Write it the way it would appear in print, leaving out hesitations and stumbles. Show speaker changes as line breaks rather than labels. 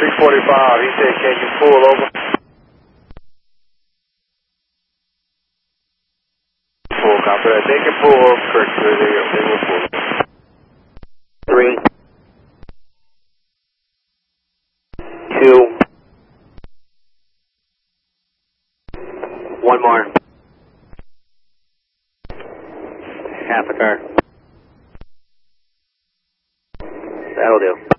345, he said, can you pull over? Pull, copy that. They can pull over, correct, they will pull.
3, 2, 1 more. Half a car. That'll do.